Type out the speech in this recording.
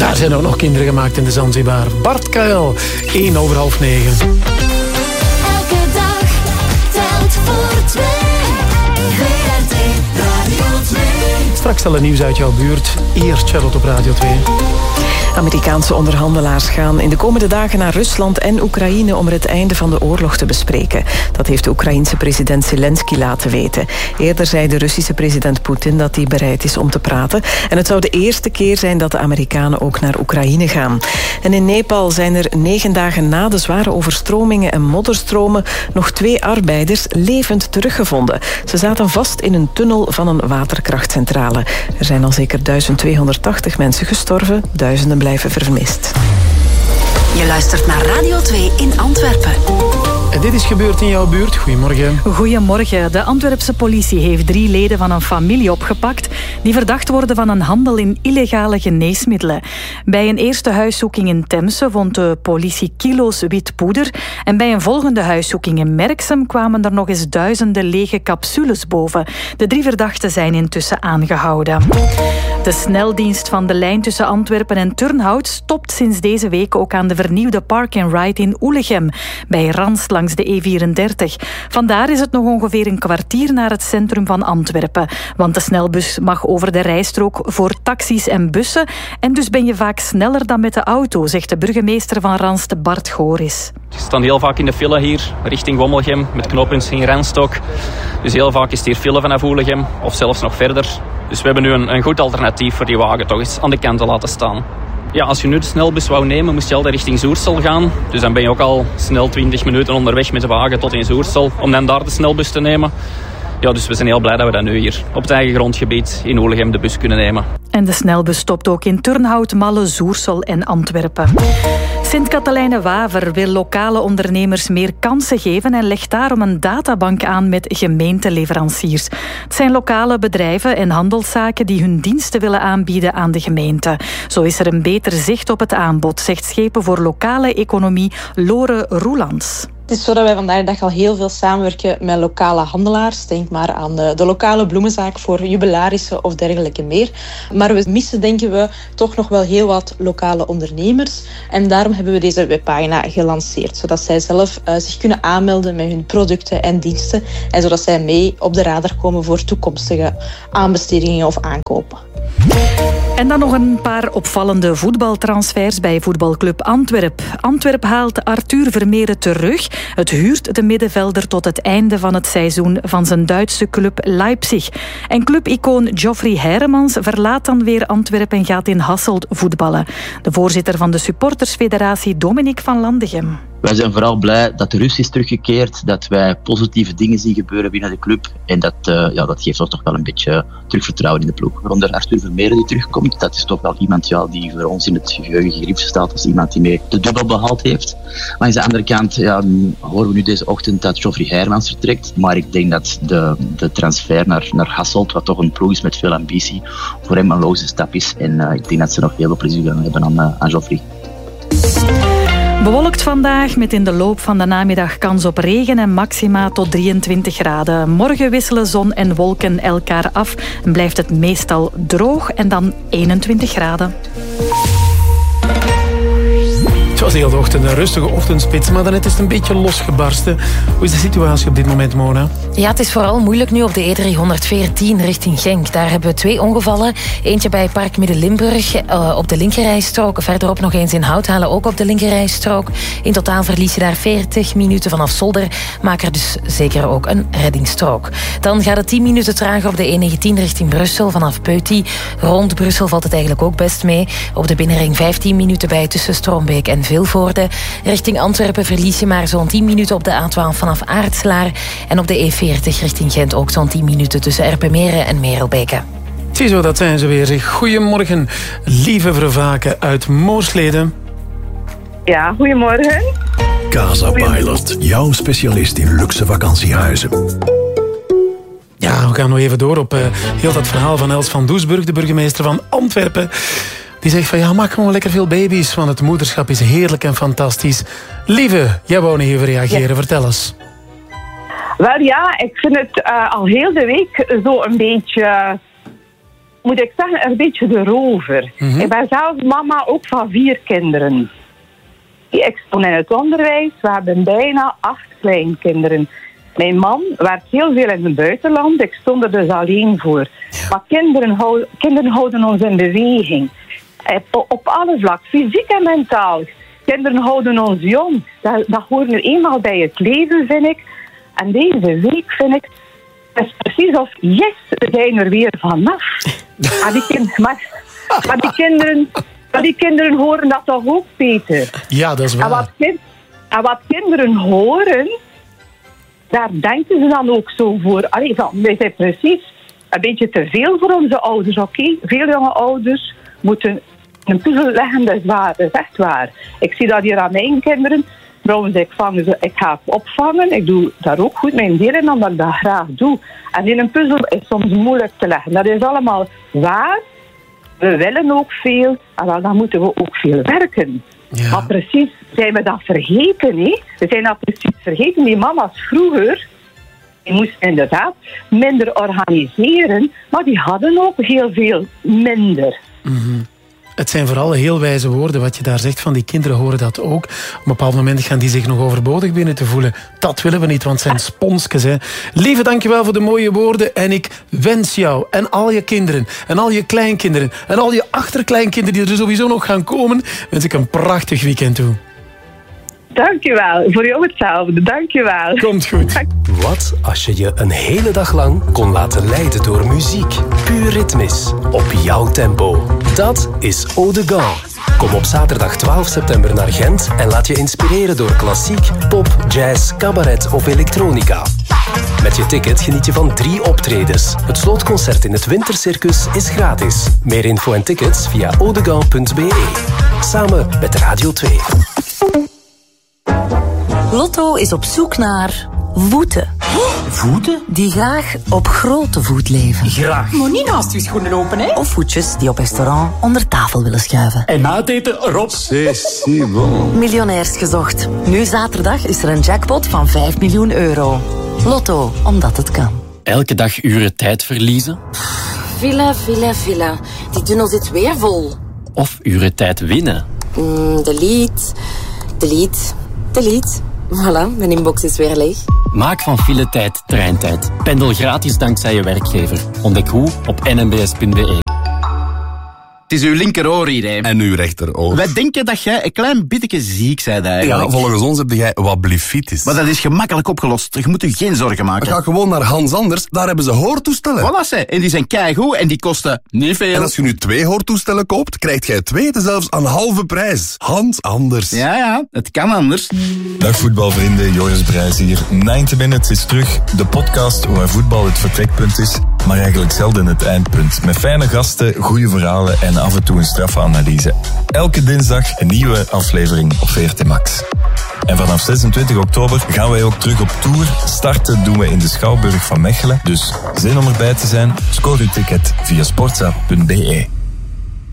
Daar zijn ook nog kinderen gemaakt in de Zanzibar. Bart Kuil, 1:08. Elke dag telt voor twee. WRT Radio 2. Straks al het nieuws uit jouw buurt. Eerst Charlotte op Radio 2. Amerikaanse onderhandelaars gaan in de komende dagen naar Rusland en Oekraïne om er het einde van de oorlog te bespreken. Dat heeft de Oekraïense president Zelensky laten weten. Eerder zei de Russische president Poetin dat hij bereid is om te praten. En het zou de eerste keer zijn dat de Amerikanen ook naar Oekraïne gaan. En in Nepal zijn er 9 dagen na de zware overstromingen en modderstromen nog 2 arbeiders levend teruggevonden. Ze zaten vast in een tunnel van een waterkrachtcentrale. Er zijn al zeker 1280 mensen gestorven, duizenden blijven vermist. Je luistert naar Radio 2 in Antwerpen. En dit is gebeurd in jouw buurt. Goedemorgen. Goedemorgen. De Antwerpse politie heeft 3 leden van een familie opgepakt die verdacht worden van een handel in illegale geneesmiddelen. Bij een eerste huiszoeking in Temse vond de politie kilo's wit poeder en bij een volgende huiszoeking in Merksem kwamen er nog eens duizenden lege capsules boven. De 3 verdachten zijn intussen aangehouden. De sneldienst van de lijn tussen Antwerpen en Turnhout stopt sinds deze week ook aan de vernieuwde Park-and-Ride in Oelegem, bij Rans langs de E34. Vandaar is het nog ongeveer een kwartier naar het centrum van Antwerpen, want de snelbus mag over de rijstrook voor taxis en bussen en dus ben je vaak sneller dan met de auto, zegt de burgemeester van Rans, Bart Goris. Je staat heel vaak in de file hier, richting Wommelgem, met knooppunt in Renstok. Dus heel vaak is het hier file vanaf Oelegem, of zelfs nog verder. Dus we hebben nu een goed alternatief voor die wagen toch eens aan de kant te laten staan. Ja, als je nu de snelbus wou nemen, moest je altijd richting Zoersel gaan. Dus dan ben je ook al snel 20 minuten onderweg met de wagen tot in Zoersel, om dan daar de snelbus te nemen. Ja, dus we zijn heel blij dat we dat nu hier op het eigen grondgebied in Oelegem de bus kunnen nemen. En de snelbus stopt ook in Turnhout, Malle, Zoersel en Antwerpen. Sint-Katelijne-Waver wil lokale ondernemers meer kansen geven en legt daarom een databank aan met gemeenteleveranciers. Het zijn lokale bedrijven en handelszaken die hun diensten willen aanbieden aan de gemeente. Zo is er een beter zicht op het aanbod, zegt Schepen voor Lokale Economie Lore Roelands. Het is zo dat wij vandaag de dag al heel veel samenwerken met lokale handelaars. Denk maar aan de lokale bloemenzaak voor jubilarissen of dergelijke meer. Maar we missen, denken we, toch nog wel heel wat lokale ondernemers. En daarom hebben we deze webpagina gelanceerd. Zodat zij zelf zich kunnen aanmelden met hun producten en diensten. En zodat zij mee op de radar komen voor toekomstige aanbestedingen of aankopen. En dan nog een paar opvallende voetbaltransfers bij voetbalclub Antwerp. Antwerp haalt Arthur Vermeeren terug. Het huurt de middenvelder tot het einde van het seizoen van zijn Duitse club Leipzig. En clubicoon Geoffrey Heremans verlaat dan weer Antwerp en gaat in Hasselt voetballen. De voorzitter van de supportersfederatie, Dominique van Landegem. Wij zijn vooral blij dat de rust is teruggekeerd, dat wij positieve dingen zien gebeuren binnen de club. En dat geeft ons toch wel een beetje terugvertrouwen in de ploeg. Waaronder Arthur Vermeeren die terugkomt, dat is toch wel iemand die voor ons in het geheugen gegrift staat als iemand die mee de dubbel behaald heeft. Maar aan de andere kant horen we nu deze ochtend dat Geoffrey Heremans vertrekt. Maar ik denk dat de transfer naar Hasselt, wat toch een ploeg is met veel ambitie, voor hem een logische stap is. En ik denk dat ze nog heel veel plezier gaan hebben aan Geoffrey. Bewolkt vandaag met in de loop van de namiddag kans op regen en maxima tot 23 graden. Morgen wisselen zon en wolken elkaar af en blijft het meestal droog en dan 21 graden. Het was heel de ochtend een rustige ochtendspits, maar daarnet is het een beetje losgebarsten. Hoe is de situatie op dit moment, Mona? Ja, het is vooral moeilijk nu op de E314 richting Genk. Daar hebben we 2 ongevallen. Eentje bij Park Midden-Limburg op de linkerrijstrook. Verderop nog eens in Houthalen, ook op de linkerrijstrook. In totaal verlies je daar 40 minuten vanaf Zolder. Maak er dus zeker ook een reddingsstrook. Dan gaat het 10 minuten trager op de E19 richting Brussel vanaf Peuty. Rond Brussel valt het eigenlijk ook best mee. Op de binnenring 15 minuten bij tussen Stroombeek en Vilvoorde. Richting Antwerpen verlies je maar zo'n 10 minuten op de A12 vanaf Aartslaar. En op de E40 richting Gent ook zo'n 10 minuten tussen Erpenmeren en Merelbeke. Ziezo, dat zijn ze weer. Zeg. Goedemorgen, lieve Vervaken uit Moosleden. Ja, goedemorgen. Casa Pilot, jouw specialist in luxe vakantiehuizen. Ja, we gaan nog even door op heel dat verhaal van Els van Doesburg, de burgemeester van Antwerpen. Die zegt van maak gewoon lekker veel baby's, want het moederschap is heerlijk en fantastisch. Lieve, jij wou nog even reageren, ja. Vertel eens. Wel ja, ik vind het al heel de week zo een beetje moet ik zeggen, een beetje de rover. Mhm. Ik ben zelf mama ook van 4 kinderen. Ik stond in het onderwijs, we hebben bijna 8 kleinkinderen. Mijn man werkt heel veel in het buitenland, ik stond er dus alleen voor. Maar kinderen houden ons in beweging. Op alle vlakken, fysiek en mentaal. Kinderen houden ons jong. Dat hoort nu eenmaal bij het leven, vind ik. En deze week vind ik, het is precies of, yes, we zijn er weer vanaf. Maar die kinderen horen dat toch ook, Peter? Ja, dat is waar. En wat kinderen horen, daar denken ze dan ook zo voor. Allee, wij zijn precies een beetje te veel voor onze ouders, oké? Veel jonge ouders moeten een puzzel leggen, dat is echt waar. Ik zie dat hier aan mijn kinderen. Trouwens, ik ga opvangen. Ik doe daar ook goed mijn deel in, omdat ik dat graag doe. En in een puzzel is soms moeilijk te leggen. Dat is allemaal waar. We willen ook veel. En dan moeten we ook veel werken. Ja. Maar precies zijn we dat vergeten, hè? We zijn dat precies vergeten. Die mama's vroeger, die moesten inderdaad minder organiseren. Maar die hadden ook heel veel minder. Mm-hmm. Het zijn vooral heel wijze woorden wat je daar zegt. Van die kinderen horen dat ook. Op een bepaald moment gaan die zich nog overbodig binnen te voelen. Dat willen we niet, want het zijn sponsjes. Hè. Lieve, dankjewel voor de mooie woorden. En ik wens jou en al je kinderen en al je kleinkinderen en al je achterkleinkinderen die er sowieso nog gaan komen, wens ik een prachtig weekend toe. Dankjewel. Voor jou hetzelfde. Dankjewel. Komt goed. Wat als je je een hele dag lang kon laten leiden door muziek? Puur ritmisch. Op jouw tempo. Dat is Eau de Gand. Kom op zaterdag 12 september naar Gent en laat je inspireren door klassiek, pop, jazz, cabaret of elektronica. Met je ticket geniet je van 3 optredens. Het slootconcert in het Wintercircus is gratis. Meer info en tickets via audegand.be. Samen met Radio 2. Lotto is op zoek naar voeten. Voeten? Die graag op grote voet leven. Graag. Maar niet naast uw schoenen open, hè? Of voetjes die op restaurant onder tafel willen schuiven. En na het eten, Rob. C'est bon. Miljonairs gezocht. Nu zaterdag is er een jackpot van 5 miljoen euro. Lotto, omdat het kan. Elke dag uren tijd verliezen? Villa. Die tunnel zit weer vol. Of uren tijd winnen? Delete. Voilà, mijn inbox is weer leeg. Maak van filetijd treintijd. Pendel gratis dankzij je werkgever. Ontdek hoe op nmbs.be. Het is uw linkeroor hier, hè. En uw rechteroor. Wij denken dat jij een klein beetje ziek bent eigenlijk. Ja, volgens ons heb jij wat blifitis. Maar dat is gemakkelijk opgelost. Je moet je geen zorgen maken. Ga gewoon naar Hans Anders, daar hebben ze hoortoestellen. Voilà, ze. En die zijn keigoed en die kosten niet veel. En als je nu 2 hoortoestellen koopt, krijgt jij 2 zelfs aan halve prijs. Hans Anders. Ja, het kan anders. Dag voetbalvrienden, Joris Brijs hier. 90 Minutes is terug, de podcast waar voetbal het vertrekpunt is, maar eigenlijk zelden het eindpunt. Met fijne gasten, goede verhalen en af en toe een straffe analyse. Elke dinsdag een nieuwe aflevering op VRT Max. En vanaf 26 oktober gaan wij ook terug op tour. Starten doen we in de Schouwburg van Mechelen. Dus zin om erbij te zijn? Scoor uw ticket via sportza.be.